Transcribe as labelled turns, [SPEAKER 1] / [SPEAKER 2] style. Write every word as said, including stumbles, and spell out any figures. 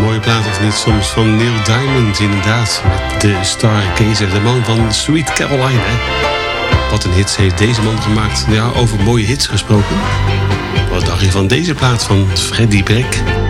[SPEAKER 1] mooie plaat of niet soms van Neil Diamond inderdaad. Met de Stargazer, de man van Sweet Caroline. Hè? Wat een hits heeft deze man gemaakt. Ja, over mooie hits gesproken. Wat dacht je van deze plaat van Freddie Breck?